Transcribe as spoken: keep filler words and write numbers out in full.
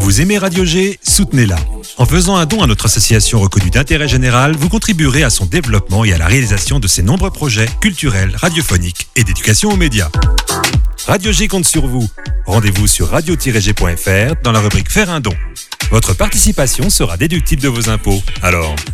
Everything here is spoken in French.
Vous aimez Radio G, soutenez-la. En faisant un don à notre association reconnue d'intérêt général, vous contribuerez à son développement et à la réalisation de ses nombreux projets culturels, radiophoniques et d'éducation aux médias. Radio G compte sur vous. Rendez-vous sur radio tiret g point f r dans la rubrique Faire un don. Votre participation sera déductible de vos impôts. Alors,